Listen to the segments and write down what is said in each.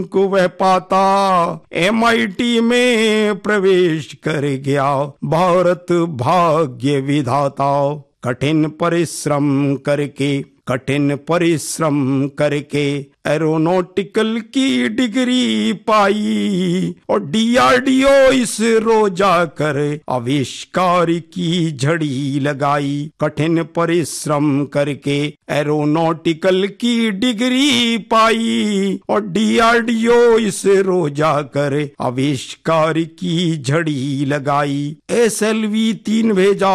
को वह पाता, MIT में प्रवेश कर गया, भारत भाग्य विधाता। कठिन परिश्रम करके एरोनॉटिकल की डिग्री पाई, और DRDO इसरो जाकर आविष्कार की झड़ी लगाई। कठिन परिश्रम करके एरोनॉटिकल की डिग्री पाई, और DRDO इसरो जाकर आविष्कार की झड़ी लगाई। SLV 3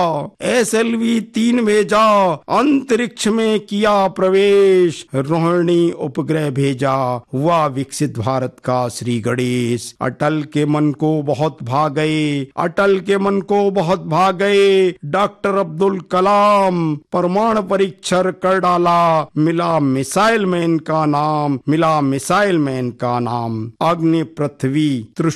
भेजा, अंतरिक्ष में किया प्रवेश, रोहिणी उपग्रह भेजा, हुआ विकसित भारत का श्री गणेश। अटल के मन को बहुत भा गए, डॉक्टर अब्दुल कलाम परमाणु परीक्षण कर डाला, मिला मिसाइल मैन का नाम। अग्नि पृथ्वी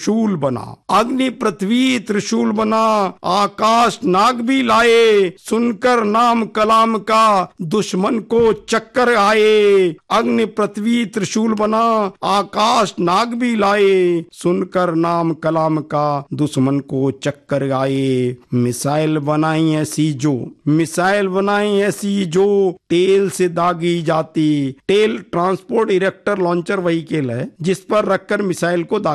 त्रिशूल बना, आकाश नाग भी लाए, सुनकर नाम कलाम का दुश्मन को चक्कर आए। अग्नि पृथ्वी त्रिशूल बना, आकाश नाग भी लाए, सुनकर नाम कलाम का दुश्मन को चक्कर आए। मिसाइल बनाई ऐसी जो तेल से दागी जाती। Tell transport erector launcher vehicle है, जिस पर रखकर मिसाइल को